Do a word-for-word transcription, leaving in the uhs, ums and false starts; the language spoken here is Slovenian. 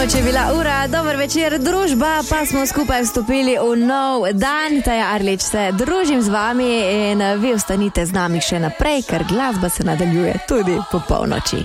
Polnoč je bila ura, dober večer družba, pa smo skupaj vstopili v nov dan. Taja Arlič se družim z vami in vi ostanite z nami še naprej, ker glasba se nadaljuje tudi po polnoči.